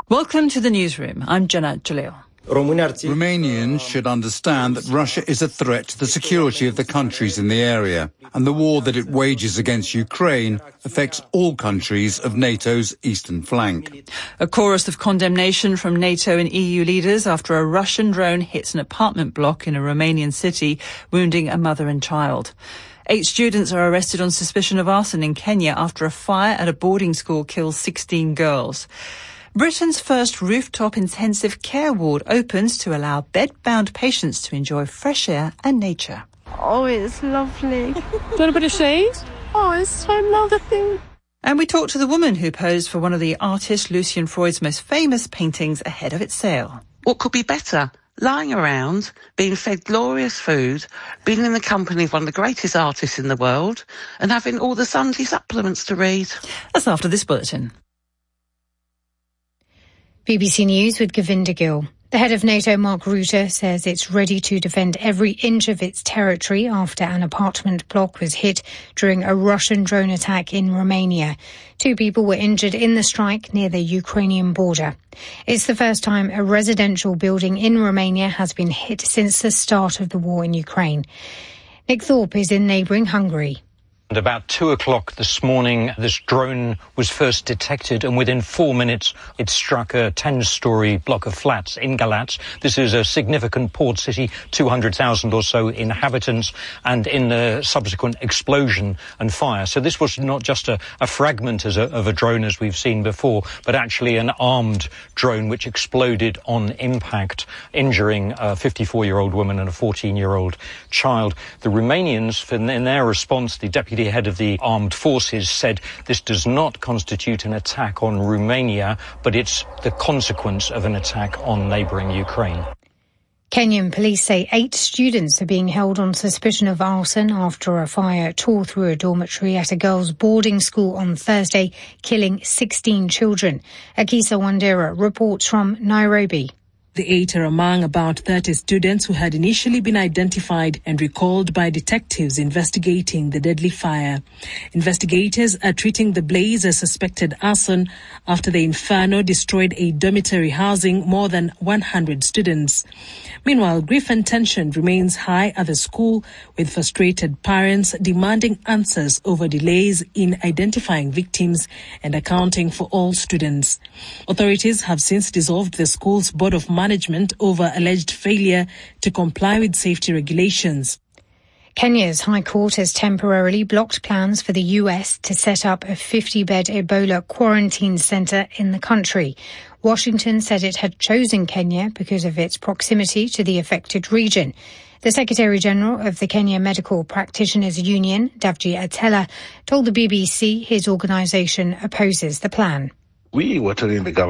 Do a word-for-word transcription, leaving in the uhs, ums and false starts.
Welcome to the newsroom. I'm Jenna Jalil. Romanians should understand that Russia is a threat to the security of the countries in the area, and the war that it wages against Ukraine affects all countries of NATO's eastern flank. A chorus of condemnation from NATO and E U leaders after a Russian drone hits an apartment block in a Romanian city, wounding a mother and child. Eight students are arrested on suspicion of arson in Kenya after a fire at a boarding school kills sixteen girls. Britain's first rooftop intensive care ward opens to allow bed-bound patients to enjoy fresh air and nature. Oh, it's lovely. Do you want a bit of shade? Oh, it's so lovely. And we talked to the woman who posed for one of the artist Lucian Freud's most famous paintings ahead of its sale. What could be better? Lying around, being fed glorious food, being in the company of one of the greatest artists in the world, and having all the Sunday supplements to read. That's after this bulletin. B B C News with Govinda Gill. The head of NATO, Mark Rutte, says it's ready to defend every inch of its territory after an apartment block was hit during a Russian drone attack in Romania. Two people were injured in the strike near the Ukrainian border. It's the first time a residential building in Romania has been hit since the start of the war in Ukraine. Nick Thorpe is in neighbouring Hungary. At about two o'clock this morning, this drone was first detected, and within four minutes, it struck a ten-storey block of flats in Galați. This is a significant port city, two hundred thousand or so inhabitants, and in the subsequent explosion and fire. So this was not just a, a fragment as a, of a drone as we've seen before, but actually an armed drone which exploded on impact, injuring a fifty-four-year-old woman and a fourteen-year-old child. The Romanians, in their response, the deputy The head of the armed forces said this does not constitute an attack on Romania, but it's the consequence of an attack on neighbouring Ukraine. Kenyan police say eight students are being held on suspicion of arson after a fire tore through a dormitory at a girls' boarding school on Thursday, killing sixteen children. Akisa Wandera reports from Nairobi. The eight are among about thirty students who had initially been identified and recalled by detectives investigating the deadly fire. Investigators are treating the blaze as suspected arson after the inferno destroyed a dormitory housing more than one hundred students. Meanwhile, grief and tension remains high at the school, with frustrated parents demanding answers over delays in identifying victims and accounting for all students. Authorities have since dissolved the school's board of management Management over alleged failure to comply with safety regulations. Kenya's High Court has temporarily blocked plans for the U S to set up a fifty-bed Ebola quarantine centre in the country. Washington said it had chosen Kenya because of its proximity to the affected region. The Secretary-General of the Kenya Medical Practitioners Union, Davji Atela, told the B B C his organisation opposes the plan. We were telling the government